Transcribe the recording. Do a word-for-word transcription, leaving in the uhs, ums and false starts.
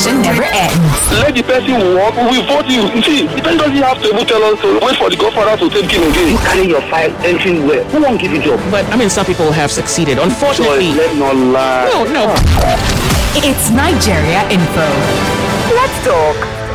conversation never ends. Let the person walk, we vote you. You see, the person doesn't have to even tell us to wait for the godfather to take him again. You carry your file entering where? Who won't give you job? But, I mean, some people have succeeded. Unfortunately. So, let's not lie. No, no. It's Nigeria Info. Let's talk.